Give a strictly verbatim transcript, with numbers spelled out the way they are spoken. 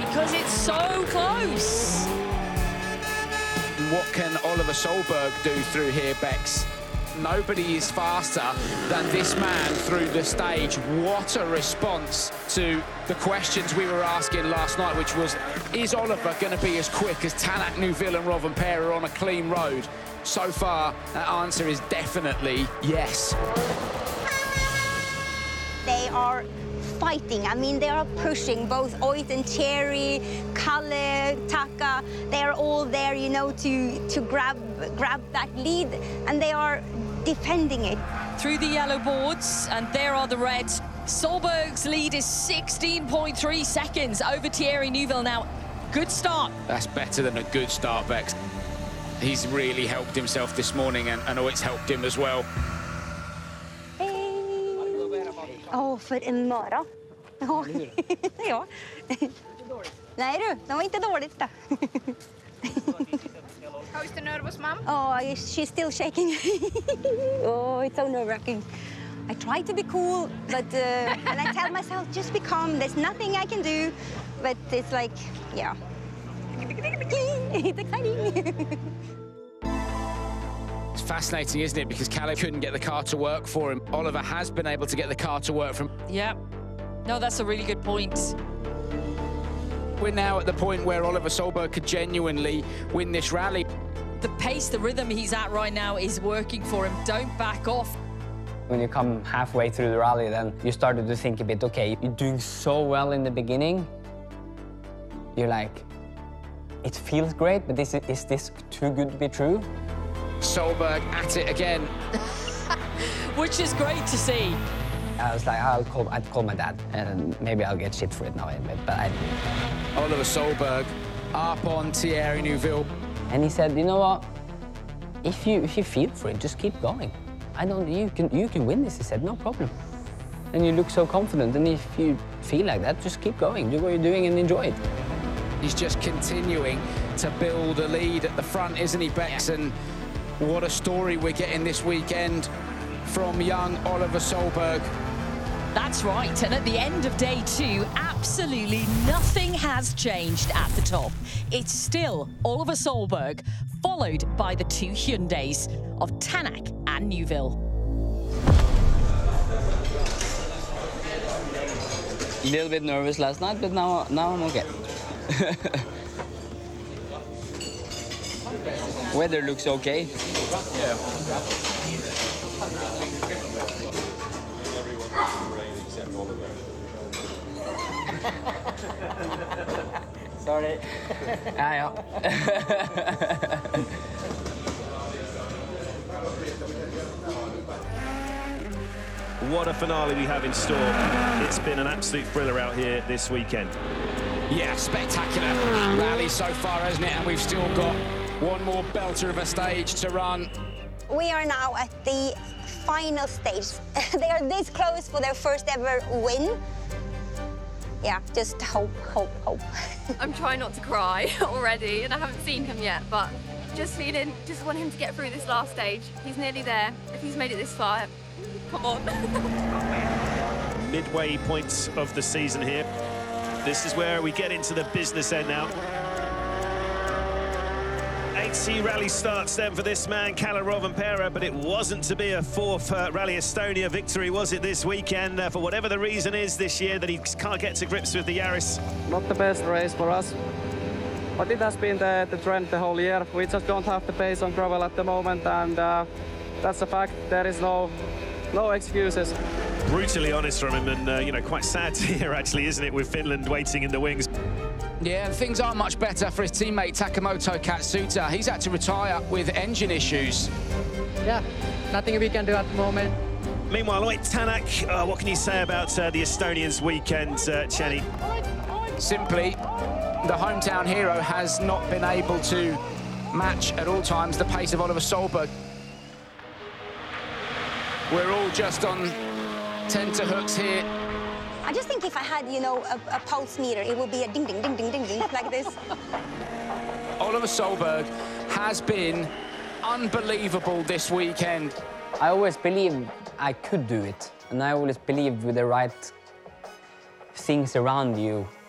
because it's so close. What can Oliver Solberg do through here, Bex? Nobody is faster than this man through the stage. What a response to the questions we were asking last night, which was, is Oliver going to be as quick as Tanak, Neuville and Rovanperä on a clean road? So far, that answer is definitely yes. They are fighting. I mean, they are pushing both Oit and Thierry, Kalle, Taka. They are all there, you know, to to grab grab that lead, and they are defending it. Through the yellow boards, and there are the reds. Solberg's lead is sixteen point three seconds over Thierry Neuville now. Good start. That's better than a good start, Bex. He's really helped himself this morning, and, and Oit's helped him as well. Åh, oh, för en möra. Ja. Ja. Nej du, det var inte dåligt då. How is the nervous mom? Oh, she's still shaking. Oh, it's so nerve-wracking. I try to be cool, but uh, and I tell myself, just be calm. There's nothing I can do. But it's like, yeah. It's exciting. It's fascinating, isn't it? Because Kalle couldn't get the car to work for him. Oliver has been able to get the car to work for him. Yeah. No, that's a really good point. We're now at the point where Oliver Solberg could genuinely win this rally. The pace, the rhythm he's at right now is working for him. Don't back off. When you come halfway through the rally, then you started to think a bit, okay, you're doing so well in the beginning. You're like, it feels great, but this, is this too good to be true? Solberg at it again. Which is great to see. I was like, I'll call, I'd call my dad, and maybe I'll get shit for it now, but I... Oliver Solberg up on Thierry Neuville. And he said, you know what? If you, if you feel for it, just keep going. I don't, you can, you can win this, he said, no problem. And you look so confident, and if you feel like that, just keep going. Do what you're doing and enjoy it. He's just continuing to build a lead at the front, isn't he, Bex? And what a story we're getting this weekend from young Oliver Solberg. That's right, and at the end of day two, absolutely nothing has changed at the top. It's still Oliver Solberg, followed by the two Hyundais of Tanak and Neuville. A little bit nervous last night, but now, now I'm okay. Weather looks okay. Yeah. Sorry. Ja, ja. What a finale we have in store. It's been an absolute thriller out here this weekend. Yeah, spectacular rally so far, hasn't it? And we've still got one more belter of a stage to run. We are now at the final stage. They are this close for their first ever win. Yeah, just hope, hope, hope. I'm trying not to cry already, and I haven't seen him yet, but just feeling, just want him to get through this last stage. He's nearly there. If he's made it this far, come on. Midway points of the season here. This is where we get into the business end now. H C rally starts then for this man, Kalle Rovanperä, but it wasn't to be a fourth uh, Rally Estonia victory, was it, this weekend? Uh, for whatever the reason is this year that he can't get to grips with the Yaris. Not the best race for us, but it has been the, the trend the whole year. We just don't have the pace on gravel at the moment, and uh, that's a fact. There is no, no excuses. Brutally honest from him, and uh, you know, quite sad to hear, actually, isn't it, with Finland waiting in the wings. Yeah, and things aren't much better for his teammate Takamoto Katsuta. He's had to retire with engine issues. Yeah, nothing we can do at the moment. Meanwhile, Oit Tanak, uh, what can you say about uh, the Estonians' weekend, uh, Chenny? Simply, the hometown hero has not been able to match at all times the pace of Oliver Solberg. We're all just on tenterhooks here. I just think if I had, you know, a, a pulse meter, it would be a ding, ding, ding, ding, ding, ding, like this. Oliver Solberg has been unbelievable this weekend. I always believed I could do it, and I always believed with the right things around you,